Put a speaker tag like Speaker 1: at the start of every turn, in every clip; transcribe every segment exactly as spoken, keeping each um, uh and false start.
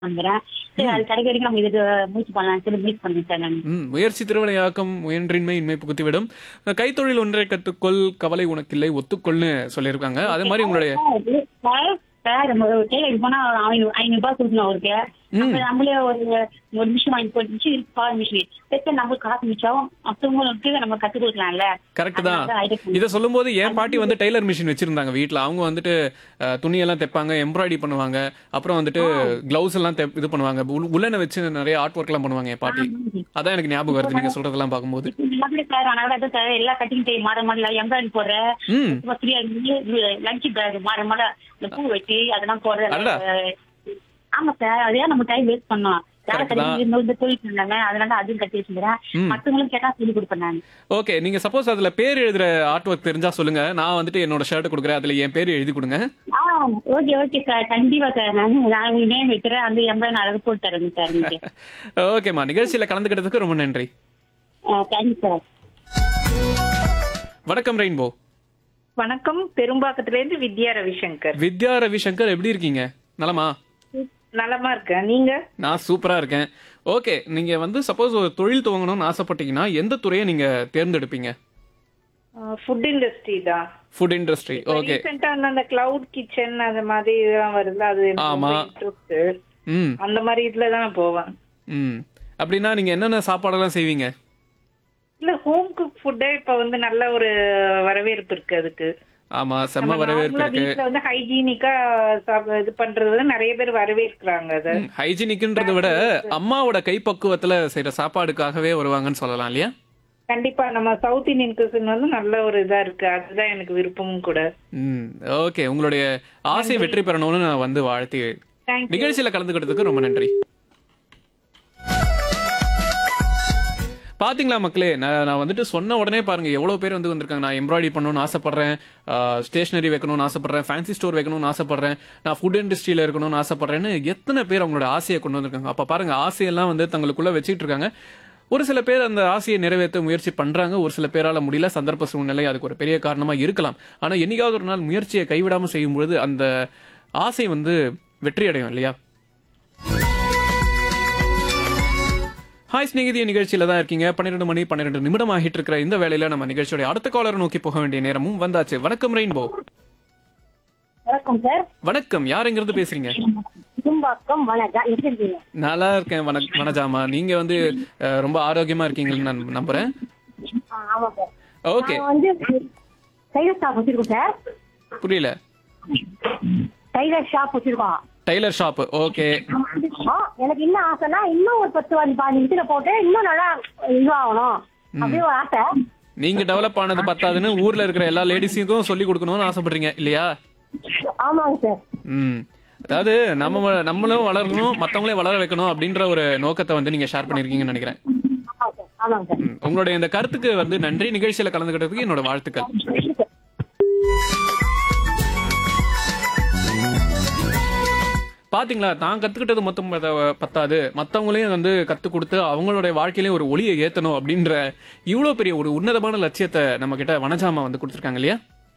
Speaker 1: வந்துறேன். சரி
Speaker 2: ம்.
Speaker 1: அது கிடைக்க வரைக்கும் நம்ம இதுக்கு முயற்சி பண்ணலாம்னு சொல்லி முயற்சி பண்ணேன் சார் நானு.
Speaker 2: ம். முயற்சி திருவினையாக்கும் முயன்றின்மை இன்மை புகுத்திவிடும். அ கைத்தொழில் ஒன்றை கத்துக்கொள், கவலை உனக்கில்லை ஒத்துக்கொள்னு சொல்லியிருக்காங்க. அதே மாரி உங்களுடைய
Speaker 1: சார் சார் நம்ம ஒரு டெய்லர் போனா ஐநூறு ஐநூறு ரூபாய் கொடுக்கணும் அவருக்கு. நம்ம
Speaker 2: ம்.
Speaker 1: நம்மளே ஒரு ஒரு மிஷின் வாங்கி போட்டு மிஷின் இருக்கு பால் மிஷின். பெற்ற நம்மளுக்கு காசு மிச்சாவும் மற்றவங்களுக்கு நம்ம கத்துக் கொடுக்கலாம்ல.
Speaker 2: கரெக்ட் தான்.
Speaker 1: அதனால ஐடியா
Speaker 2: இத
Speaker 1: பண்ணேன்.
Speaker 2: சொல்லும்போது என்
Speaker 1: அது
Speaker 2: பாட்டி வந்து டெய்லர் மிஷின் வச்சிருந்தாங்க வீட்ல. அவங்க வந்துட்டு அ துணியெல்லாம் தைப்பாங்க, எம்ப்ராய்டரி பண்ணுவாங்க. அப்புறம் வந்துட்டு
Speaker 1: ஆ,
Speaker 2: கிளவுஸ் எல்லாம் தெப் இது பண்ணுவாங்க. உல் உல்லன வச்சு நெறைய ஆர்ட் ஒர்க்லாம் பண்ணுவாங்க என்
Speaker 1: ஆ,
Speaker 2: பாட்டி.
Speaker 1: ம்.
Speaker 2: அதான் எனக்கு ஞாபகம்
Speaker 1: இப்போ
Speaker 2: வருது நீங்க சொல்றதெல்லாம் பார்க்கும்போது.
Speaker 1: இப்போ இந்த மாதிரி சார் அதனால தான் சார் எல்லா கட்டிங் டைம் மாற மாடல எம்ப்ராய்டரி போடுற
Speaker 2: ம்.
Speaker 1: சும்மா ஃப்ரீயா லஞ்ச் பேக் மாற மாட இந்த பூ வச்சு அதெல்லாம் போடுற
Speaker 2: அடடா!
Speaker 1: அஹ், ஆமா சார் அதே நம்ம டைம் வேஸ்ட் பண்ணோம். வேலை
Speaker 2: கரெக்ட் தான்.
Speaker 1: கிடைக்கும் இந்த தொழில் பண்ணாங்க அதனால அதுவும் கட்டி வச்சுக்கிறேன்.
Speaker 2: ம்.
Speaker 1: மத்தவங்களும் கேட்டா சொல்லி கொடுப்பேன் நான்.
Speaker 2: ஓகே. நீங்க சப்போஸ் அதுல பேர் எழுதுற ஆர்ட் ஒர்க் தெரிஞ்சா சொல்லுங்க. நான் வந்துட்டு என்னோட ஷர்ட் குடுக்குறேன். அதுல என் பேர் எழுதி குடுங்க.
Speaker 1: ஆ ஓகே ஓகே சார் கண்டிப்பா சார் நான் நான் உங்க நேம் வைக்கிறேன் அந்த எண்பது நான் அழகு போட்டு தரேன் சார் நீங்க.
Speaker 2: ஓகேம்மா. நிகழ்ச்சியில கலந்துக்கிட்டதுக்கு ரொம்ப நன்றி.
Speaker 1: Thank you sir.
Speaker 2: வணக்கம் ரெயின்போ.
Speaker 3: வணக்கம். பெரும்பாக்கத்துல இருந்து வித்யா ரவிசங்கர்.
Speaker 2: வித்யா ரவிசங்கர் எப்படி இருக்கீங்க? நலமா?
Speaker 3: நலமா இருக்கேன். நீங்க?
Speaker 2: நான் சூப்பரா இருக்கேன். ஓகே. நீங்க வந்து சப்போஸ் ஒரு தொழில் துவங்கணும்னு ஆசைப்பட்டீங்கன்னா எந்த துறையை நீங்க தேர்ந்தெடுப்பீங்க?
Speaker 3: ஃபுட் இண்டஸ்ட்ரி தான்.
Speaker 2: Food industry.
Speaker 3: இப்ப
Speaker 2: ஓகே.
Speaker 3: ரீசெண்டா அந்த கிளவுட் கிச்சன் அந்த மாதிரி இதெல்லாம் வருது. அது எனக்கு
Speaker 2: ஆமா.
Speaker 3: ரொம்ப இன்ட்ரெஸ்ட்.
Speaker 2: ம்.
Speaker 3: அந்த மாதிரி இதுல தான் போவேன்.
Speaker 2: ம். அப்படின்னா நீங்க என்னென்ன சாப்பாடெல்லாம் செய்வீங்க?
Speaker 3: இல்ல ஹோம் குக் ஃபுட்டே இப்ப வந்து நல்ல ஒரு வரவேற்பு இருக்கு அதுக்கு.
Speaker 2: ஆமா, செம்ம
Speaker 3: நம்ம
Speaker 2: வரவேற்பு
Speaker 3: நார்மலா
Speaker 2: இருக்கு.
Speaker 3: வீட்ல வந்து ஹைஜீனிக்கா இது பண்றது வந்து நிறைய பேர் வரவேற்கிறாங்க அத.
Speaker 2: ம். ஹைஜீனிக்ன்றதை விட அம்மாவோட கைப்பக்குவத்துல செய்யற சாப்பாடுக்காகவே வருவாங்கன்னு சொல்லலாம் இல்லையா?
Speaker 3: கண்டிப்பா நம்ம சவுத் இந்தியன் குசின் வந்து நல்ல ஒரு இதா இருக்கு. அதுதான் எனக்கு விருப்பமும் கூட.
Speaker 2: ம். ஓகே. உங்களுடைய ஆசை வெற்றி பெறணும்னு நான் வந்து வாழ்த்தி
Speaker 3: தேங்க்யூ.
Speaker 2: நிகழ்ச்சியில கலந்துக்கிட்டதுக்கு ரொம்ப நன்றி. பாத்தீங்களா மக்களே, நான் நான் வந்துட்டு சொன்ன உடனே பாருங்க எவ்வளவு பேர் வந்து வந்திருக்காங்க. நான் எம்ப்ராய்டரி பண்ணணும்னு ஆசைப்படுறேன், ஸ்டேஷனரி வைக்கணும்னு ஆசைப்படுறேன், ஃபேன்சி ஸ்டோர் வைக்கணும்னு ஆசைப்படுறேன், நான் ஃபுட் இண்டஸ்ட்ரியில இருக்கணும்னு ஆசைப்படுறேன்னு எத்தனை பேர் அவங்களோட ஆசையை கொண்டு வந்திருக்காங்க. அப்ப பாருங்க ஆசையெல்லாம் வந்து தங்களுக்குள்ள வச்சுட்டு இருக்காங்க. ஒரு சில பேர் அந்த ஆசையை நிறைவேற்ற முயற்சி பண்றாங்க, ஒரு சில பேரால முடியல. சந்தர்ப்ப சூழ்நிலை அதுக்கு ஒரு பெரிய காரணமா இருக்கலாம். ஆனா என்னைக்காவது ஒரு நாள் முயற்சியை கைவிடாம செய்யும்பொழுது அந்த ஆசை வந்து வெற்றி அடையும் இல்லையா? ஹாய் ஸ்நேகிதிய நிகழ்ச்சியில தான் இருக்கீங்க. பன்னிரெண்டு மணி பன்னிரெண்டு நிமிடம் ஆகிட்டு இருக்கிற இந்த வேளையில நம்ம நிகழ்ச்சியோட அடுத்த காலரை நோக்கி போக வேண்டிய நேரமும் வந்தாச்சு. வணக்கம் ரெயின்போ.
Speaker 1: வணக்கம் சார்.
Speaker 2: வணக்கம். யார் எங்கிருந்து பேசுறீங்க?
Speaker 1: குடும்பாக்கம் வணக்கம் எப்படி இருக்கீங்க?
Speaker 2: நல்லா இருக்கேன். வணக் வனஜாமா. நீங்க வந்து அஹ், ரொம்ப ஆரோக்கியமா இருக்கீங்கன்னு நான் நம்புறேன்.
Speaker 1: ஆ, ஆமா சார்.
Speaker 2: ஓகே.
Speaker 1: நாங்க வந்து டைலர் ஷாப் வச்சிருக்கோம் சார்.
Speaker 2: புரியல.
Speaker 1: டைலர் ஷாப் வச்சிருக்கோம்.
Speaker 2: Tailor shop. ஓகே.
Speaker 1: ஆ, எனக்கு என்ன ஆசைன்னா இன்னும் ஒரு பத்து வாடி பாஞ்சு நிமிஷத்துல போட்டு இன்னும் நல்லா இதுவாகணும் அப்படியே ஒரு ஆசை.
Speaker 2: நீங்க டெவலப் ஆனது பத்தாதுன்னு ஊர்ல இருக்கிற எல்லா லேடிஸுக்கும் சொல்லி கொடுக்கணும்னு ஆசைப்படுறீங்க இல்லையா?
Speaker 1: ஆமாங்க சார்.
Speaker 2: ம். அதாவது நம்ம வ- நம்மளும் வளரணும், மத்தவங்களையும் வளர வைக்கணும் அப்படின்ற ஒரு நோக்கத்தை வந்து நீங்க ஷேர் பண்ணிருக்கீங்கன்னு நினைக்கிறேன்.
Speaker 1: ஆமாங்க சார். ஆமாங்க சார்.
Speaker 2: ம். உங்களுடைய இந்த கருத்துக்கு வந்து நன்றி. நிகழ்ச்சியில கலந்துக்கிட்டதுக்கு என்னோட வாழ்த்துக்கள்.
Speaker 1: நன்றி சார்.
Speaker 2: பாத்தீங்களா, தான் கத்துக்கிட்டது மொத்தம் பத்த- பத்தாது, மத்தவங்களையும் வந்து கத்து கொடுத்து அவங்களுடைய வாழ்க்கையிலேயும் ஒரு ஒளியை ஏத்தணும் அப்படின்ற இவ்வளவு பெரிய ஒரு உன்னதமான லட்சியத்தை நம்ம கிட்ட வனஜாமா வந்து கொடுத்துருக்காங்க இல்லையா?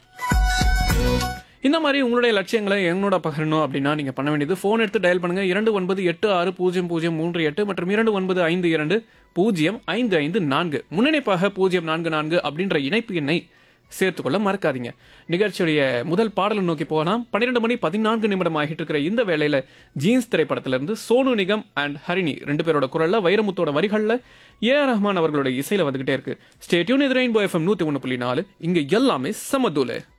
Speaker 2: இந்த மாதிரி உங்களுடைய லட்சியங்களை என்னோட பகிரணும் அப்படின்னா நீங்க பண்ண வேண்டியது போன் எடுத்து டயல் பண்ணுங்க. இரண்டு ஒன்பது எட்டு ஆறு பூஜ்ஜியம் பூஜ்ஜியம் மூன்று எட்டு மற்றும் இரண்டு ஒன்பது ஐந்து இரண்டு பூஜ்ஜியம் ஐந்து ஐந்து நான்கு முன்னணிப்பாக பூஜ்ஜியம் நான்கு நான்கு அப்படின்ற இணைப்பு எண்ணை சேர்த்துக்கொள்ள மறக்காதீங்க. நிகழ்ச்சியுடைய முதல் பாடலை நோக்கி போகலாம். பன்னிரெண்டு மணி பதினான்கு நிமிடம் ஆகிட்டு இருக்கிற இந்த வேளையில ஜீன்ஸ் திரைப்படத்திலிருந்து சோனு நிகம் அண்ட் ஹரிணி ரெண்டு பேரோட குரல்ல வைரமுத்தோட வரிகள்ல ஏ ஆர் ரஹ்மான் அவர்களுடைய இசையில வந்துகிட்டே இருக்கு. Stay tune. இது ரெயின்போ எஃப்எம் நூத்தி ஒன்னு புள்ளி நாலு. இங்க எல்லாமே சமதூல.